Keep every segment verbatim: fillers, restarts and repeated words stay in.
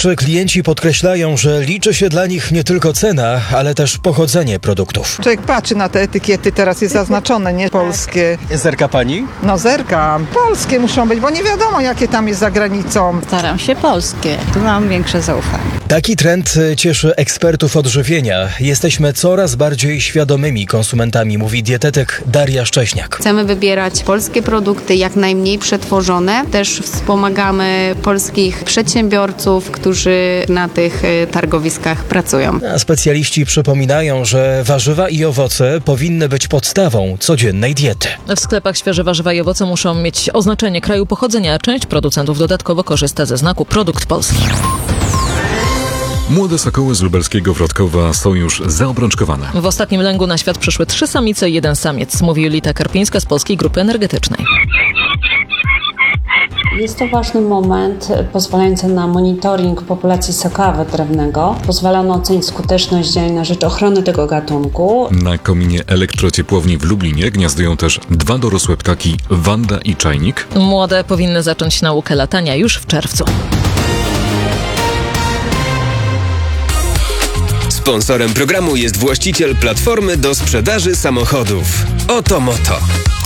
Niektórzy klienci podkreślają, że liczy się dla nich nie tylko cena, ale też pochodzenie produktów. Człowiek patrzy na te etykiety, teraz jest zaznaczone, nie polskie. Zerka pani? No zerka, polskie muszą być, bo nie wiadomo jakie tam jest za granicą. Staram się polskie, tu mam większe zaufanie. Taki trend cieszy ekspertów odżywienia. Jesteśmy coraz bardziej świadomymi konsumentami, mówi dietetyk Daria Szcześniak. Chcemy wybierać polskie produkty, jak najmniej przetworzone. Też wspomagamy polskich przedsiębiorców, którzy na tych targowiskach pracują. A specjaliści przypominają, że warzywa i owoce powinny być podstawą codziennej diety. W sklepach świeże warzywa i owoce muszą mieć oznaczenie kraju pochodzenia, a część producentów dodatkowo korzysta ze znaku produkt polski. Młode sokoły z lubelskiego Wrotkowa są już zaobrączkowane. W ostatnim lęgu na świat przyszły trzy samice i jeden samiec, mówi Julita Karpińska z Polskiej Grupy Energetycznej. Jest to ważny moment pozwalający na monitoring populacji sokoła drewnego. Pozwala on ocenić skuteczność działań na rzecz ochrony tego gatunku. Na kominie elektrociepłowni w Lublinie gniazdują też dwa dorosłe ptaki, Wanda i Czajnik. Młode powinny zacząć naukę latania już w czerwcu. Sponsorem programu jest właściciel platformy do sprzedaży samochodów. Oto Moto.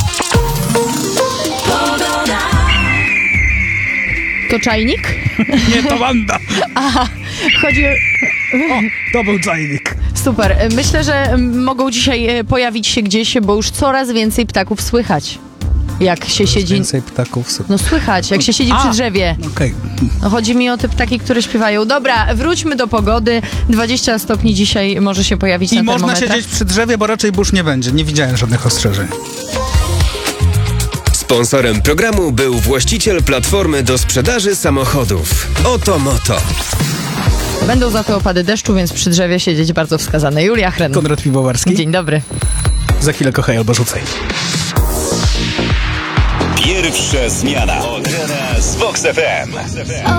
To czajnik? Nie, to Wanda. Aha, chodzi o... O, to był czajnik. Super. Myślę, że mogą dzisiaj pojawić się gdzieś, bo już coraz więcej ptaków słychać. Jak się Coraz siedzi... więcej ptaków słychać. No słychać, jak się siedzi A, przy drzewie. Okej. No, chodzi mi o te ptaki, które śpiewają. Dobra, wróćmy do pogody. dwadzieścia stopni dzisiaj może się pojawić I na można termometrach. siedzieć przy drzewie, bo raczej burz nie będzie. Nie widziałem żadnych ostrzeżeń. Sponsorem programu był właściciel platformy do sprzedaży samochodów. Oto Moto. Będą za to opady deszczu, więc przy drzewie siedzieć bardzo wskazane. Julia Hren. Konrad Piwowarski. Dzień dobry. Za chwilę kochaj albo rzucaj. Pierwsza zmiana od rana z Vox F M.